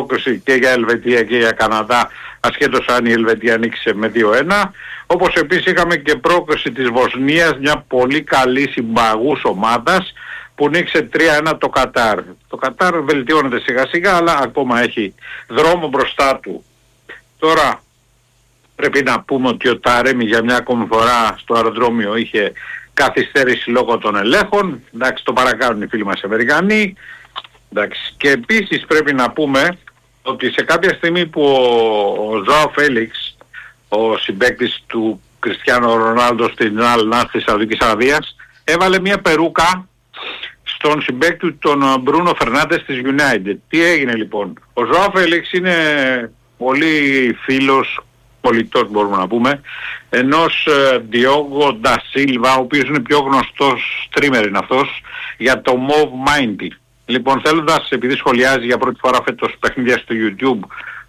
πρόκριση και για Ελβετία και για Καναδά, ασχέτως αν η Ελβετία νίκησε με 2-1. Όπως επίσης είχαμε και πρόκριση της Βοσνίας, μια πολύ καλή συμπαγούς ομάδας, που νίκησε 3-1 το Κατάρ. Το Κατάρ βελτιώνεται σιγά σιγά, αλλά ακόμα έχει δρόμο μπροστά του. Τώρα πρέπει να πούμε ότι ο Ταρέμι για μια ακόμη φορά στο αεροδρόμιο είχε καθυστέρηση λόγω των ελέγχων. Εντάξει, το παρακάνουν οι φίλοι μας Αμερικανοί. Εντάξει. Και επίσης πρέπει να πούμε ότι σε κάποια στιγμή που ο Ζωάο Φέλιξ, ο συμπαίκτης του Κριστιάνο Ρονάλντο στην Αλ Νάσρ της Σαουδικής Αραβίας, έβαλε μια περούκα στον συμπαίκτη τον Μπρούνο Φερνάντες της United. Τι έγινε λοιπόν? Ο Ζωάο Φέλιξ είναι πολύ φίλος, πολιτός μπορούμε να πούμε, ενός Διόγκο Ντα Σίλβα, ο οποίος είναι πιο γνωστός streamer είναι αυτός, για το Move Mindy. Λοιπόν, θέλοντας, επειδή σχολιάζει για πρώτη φορά φέτος παιχνίδια στο YouTube,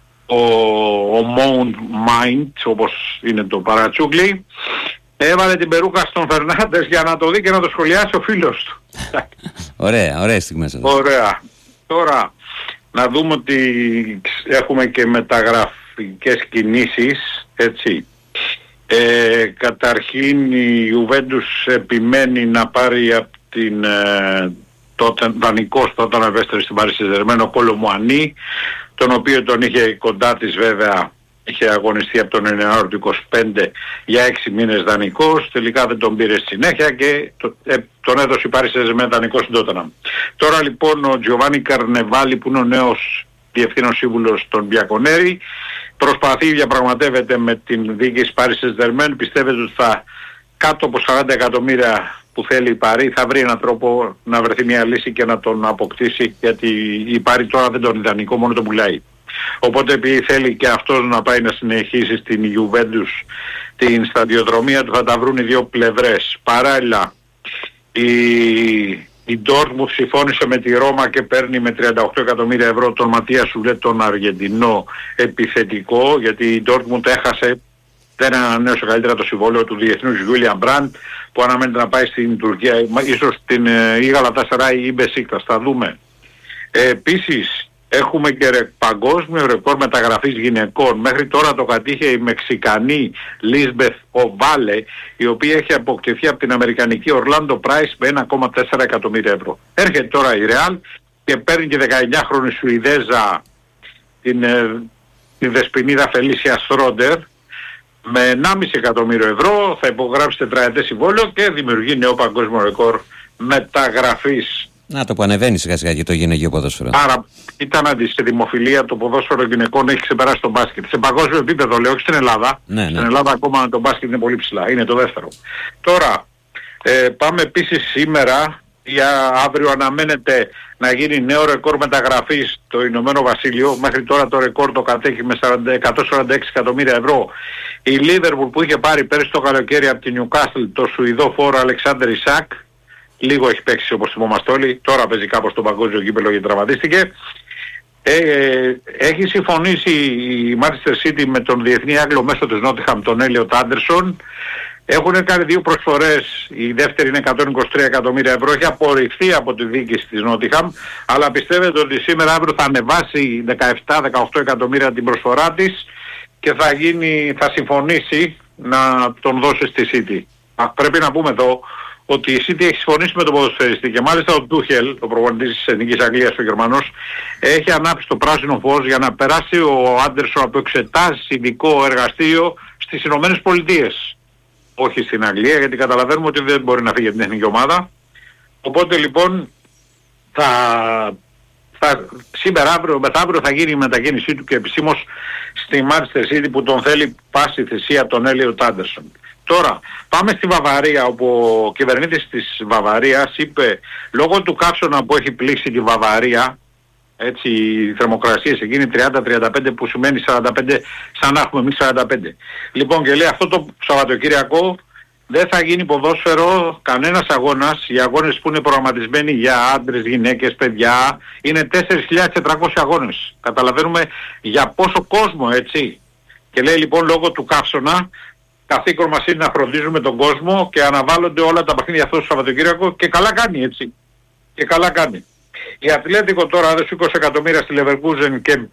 ο Move Mind, όπως είναι το παρατσούκλι, έβαλε την περούκα στον Φερνάντες για να το δει και να το σχολιάσει ο φίλος του. Ωραία στιγμές. Ωραία. Τώρα, να δούμε ότι έχουμε και μεταγραφικές κινήσεις, έτσι. Καταρχήν η Juventus επιμένει να πάρει από την δανεικός τότε να επέστρεψε στην Παρί Σεν-Ζερμέν, ο Κόλο Μουανί, τον οποίο τον είχε κοντά της βέβαια, είχε αγωνιστεί από τον Ιανουάριο του 25 για 6 μήνες δανεικός, τελικά δεν τον πήρε στη συνέχεια και τον έδωσε η Παρί Σεν-Ζερμέν δανεικός στην Τότεναμ. Τώρα λοιπόν ο Τζιοβάνι Καρνεβάλι, που είναι ο νέος διευθύνων σύμβουλος των Μπιακονέρη, προσπαθεί, διαπραγματεύεται με την διοίκηση Παρί Σεν-Ζερμέν, πιστεύετε ότι θα κάτω από 40 εκατομμύρια που θέλει η Παρί θα βρει έναν τρόπο να βρεθεί μια λύση και να τον αποκτήσει, γιατί η Παρί τώρα δεν τον ιδανικό, μόνο τον πουλάει. Οπότε επειδή θέλει και αυτός να πάει να συνεχίσει στην Juventus την σταδιοδρομία του, θα τα βρουν οι δύο πλευρές. Παράλληλα η Dortmund συμφώνησε με τη Ρώμα και παίρνει με 38 εκατομμύρια ευρώ τον Ματία Σουλέ, τον Αργεντινό επιθετικό, γιατί η Dortmund έχασε, δεν ανανέωσε καλύτερα το συμβόλαιο του διεθνούς Γιούλιαν Μπραντ, που αναμένεται να πάει στην Τουρκία, ίσως στην Γαλατασαράι ή Μπεσίκτας, θα δούμε. Επίσης έχουμε και παγκόσμιο ρεκόρ μεταγραφής γυναικών. Μέχρι τώρα το κατήχε η Μεξικανή Λίσμπεθ Οβάλε, η οποία έχει αποκτηθεί από την Αμερικανική Orlando Price με 1,4 εκατομμύρια ευρώ. Έρχεται τώρα η Real και παίρνει και 19χρονη Σουηδέζα την δεσποινίδα Φελίσια Στρόντερ με 1,5 εκατομμύριο ευρώ, θα υπογράψει τετραετές συμβόλαιο και δημιουργεί νέο παγκόσμιο ρεκόρ μεταγραφής. Να το που ανεβαίνει σιγά σιγά και το γυναικείο ποδόσφαιρο. Άρα ήταν σε δημοφιλία το ποδόσφαιρο γυναικών, έχει ξεπεράσει τον μπάσκετ. Σε παγκόσμιο επίπεδο λέω, όχι στην Ελλάδα. Ναι. Στην Ελλάδα ακόμα το μπάσκετ είναι πολύ ψηλά, είναι το δεύτερο. Τώρα πάμε επίσης σήμερα, για αύριο αναμένεται να γίνει νέο ρεκόρ μεταγραφής στο Ηνωμένο Βασίλειο. Μέχρι τώρα το ρεκόρ το κατέχει με 146 εκατομμύρια ευρώ η Λίβερπουλ, που είχε πάρει πέρυσι το καλοκαίρι από την Newcastle το Σουηδό φόρο Αλεξάνδερ Ισακ. Λίγο έχει παίξει όπως θυμόμαστε όλοι, τώρα παίζει κάπως στο παγκόσμιο κύπελλο γιατί τραυματίστηκε. Έχει συμφωνήσει η Manchester City με τον διεθνή Άγγλο μέσο της Nottingham, τον Έλιοτ Άντερσον. Έχουν κάνει δύο προσφορές, η δεύτερη είναι 123 εκατομμύρια ευρώ, έχει απορριφθεί από τη διοίκηση της Nottingham, αλλά πιστεύετε ότι σήμερα αύριο θα ανεβάσει 17-18 εκατομμύρια την προσφορά της και θα συμφωνήσει να τον δώσει στη City. Πρέπει να πούμε εδώ ότι η City έχει συμφωνήσει με τον ποδοσφαιριστή και μάλιστα ο Τούχελ, ο προπονητής της Εθνικής Αγγλίας, ο Γερμανός, έχει ανάψει το πράσινο φως για να περάσει ο Άντερσον από εξετάσεις ειδικό εργαστήριο στις Ηνωμένες Πολιτείες. Όχι στην Αγγλία, γιατί καταλαβαίνουμε ότι δεν μπορεί να φύγει από την εθνική ομάδα. Οπότε λοιπόν σήμερα, αύριο, μεθαύριο θα γίνει η μετακίνησή του και επισήμως στη Manchester City, που τον θέλει πάση θυσία τον Έλιοτ Άντερσον. Τώρα πάμε στη Βαβαρία, όπου ο κυβερνήτης της Βαβαρίας είπε, λόγω του καύσωνα που έχει πλήξει τη Βαβαρία, έτσι οι θερμοκρασίες εκείνη 30-35, που σημαίνει 45 σαν να έχουμε εμείς 45. Λοιπόν, και λέει αυτό το Σαββατοκύριακο δεν θα γίνει ποδόσφαιρο κανένας αγώνας. Οι αγώνες που είναι προγραμματισμένοι για άντρες, γυναίκες, παιδιά είναι 4.400 αγώνες. Καταλαβαίνουμε για πόσο κόσμο, έτσι. Και λέει λοιπόν, λόγω του καύσωνα καθήκον μας είναι να φροντίζουμε τον κόσμο και αναβάλλονται όλα τα παιχνίδια αυτό το Σαββατοκύριακο, και καλά κάνει, έτσι. Και καλά κάνει. Η Ατλέτικο τώρα έδωσε 20 εκατομμύρια στη Leverkusen και